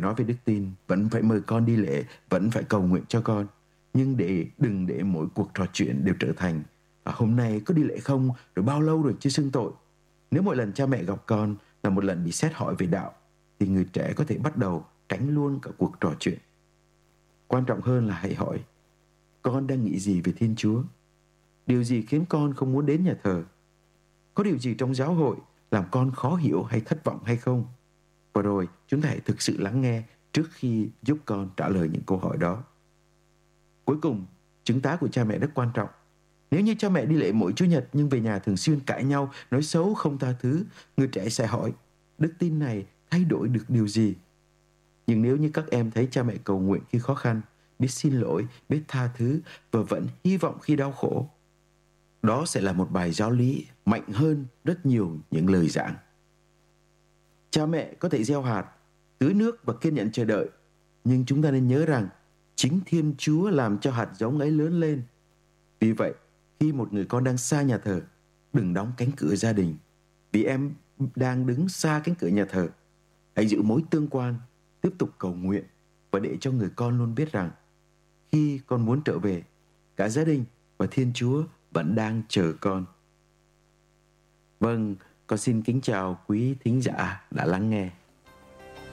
nói về đức tin, vẫn phải mời con đi lễ, vẫn phải cầu nguyện cho con. Nhưng đừng để mỗi cuộc trò chuyện đều trở thành hôm nay có đi lễ không, rồi bao lâu rồi chưa xưng tội. Nếu mỗi lần cha mẹ gặp con là một lần bị xét hỏi về đạo, thì người trẻ có thể bắt đầu tránh luôn cả cuộc trò chuyện. Quan trọng hơn là hãy hỏi, con đang nghĩ gì về Thiên Chúa? Điều gì khiến con không muốn đến nhà thờ? Có điều gì trong giáo hội làm con khó hiểu hay thất vọng hay không? Và rồi chúng ta hãy thực sự lắng nghe trước khi giúp con trả lời những câu hỏi đó. Cuối cùng, chứng tá của cha mẹ rất quan trọng. Nếu như cha mẹ đi lễ mỗi Chủ nhật nhưng về nhà thường xuyên cãi nhau, nói xấu không tha thứ, người trẻ sẽ hỏi, đức tin này thay đổi được điều gì? Nhưng nếu như các em thấy cha mẹ cầu nguyện khi khó khăn, biết xin lỗi, biết tha thứ và vẫn hy vọng khi đau khổ, đó sẽ là một bài giáo lý mạnh hơn rất nhiều những lời giảng. Cha mẹ có thể gieo hạt, tưới nước và kiên nhẫn chờ đợi, nhưng chúng ta nên nhớ rằng chính Thiên Chúa làm cho hạt giống ấy lớn lên. Vì vậy, khi một người con đang xa nhà thờ, đừng đóng cánh cửa gia đình. Vì em đang đứng xa cánh cửa nhà thờ, hãy giữ mối tương quan, tiếp tục cầu nguyện và để cho người con luôn biết rằng khi con muốn trở về, cả gia đình và Thiên Chúa vẫn đang chờ con. Vâng, con xin kính chào quý thính giả đã lắng nghe.